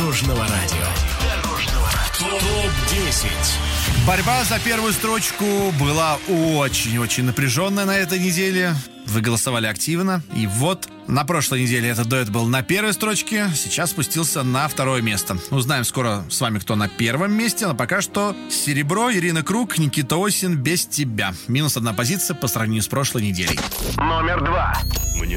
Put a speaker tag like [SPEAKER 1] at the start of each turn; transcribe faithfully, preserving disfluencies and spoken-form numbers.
[SPEAKER 1] Дорожного радио. топ десять.
[SPEAKER 2] Борьба за первую строчку была очень-очень напряженная на этой неделе. Вы голосовали активно. И вот на прошлой неделе этот дуэт был на первой строчке, сейчас спустился на второе место. Узнаем скоро с вами, кто на первом месте, но пока что серебро, Ирина Круг, Никита Осин «Без тебя». Минус одна позиция по сравнению с прошлой неделей.
[SPEAKER 1] Номер два.
[SPEAKER 3] Мне